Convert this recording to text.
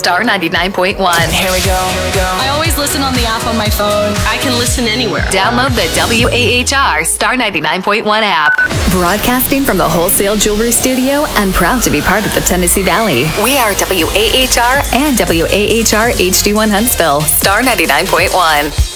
Star 99.1. Here we go. I always listen on the app on my phone. I can listen anywhere. Download the WAHR Star 99.1 app. Broadcasting from the Wholesale Jewelry Studio and proud to be part of the Tennessee Valley. We are WAHR and WAHR HD1 Huntsville, Star 99.1.